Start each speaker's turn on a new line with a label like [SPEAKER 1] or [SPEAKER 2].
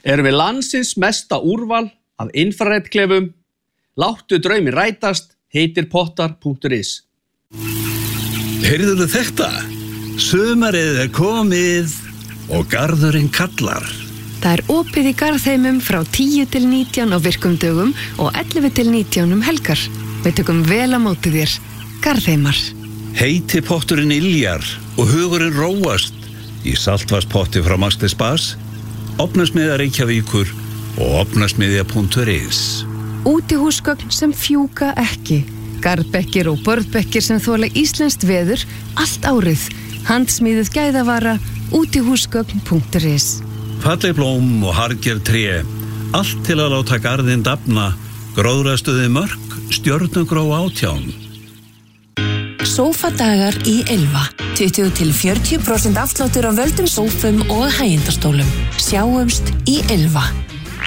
[SPEAKER 1] Erum við landsins mesta úrval af infraredklefum? Láttu draumi rætast, heitirpottar.is.
[SPEAKER 2] Heyrðuðu þetta? Sumarið komið og garðurinn kallar.
[SPEAKER 3] Það opið í Garðheimum frá 10 til 19 á virkum dögum og 11 til 19 helgar. Við tökum vel á móti þér. Garðheimar.
[SPEAKER 2] Heiti potturinn yljar og hugurinn róast í saltvarspotti frá Maxti Spas, Ofnasmiðja Reykjavíkur og ofnasmiðja.is.
[SPEAKER 3] Útihúsgögn sem fjúka ekki. Garðbekkir og börðbekkir sem þola íslenskt veður allt árið. Handsmíðuð gæðavara útihúsgögn.is.
[SPEAKER 2] Falleg blóm og harðgerð tré, allt til að láta garðinn dafna, gróðrastuði mörk, stjörnugró 18.
[SPEAKER 4] Sófadagar í Ylva. 20-40% afsláttur á völdum sófum og hægindastólum. Sjáumst í Ylva.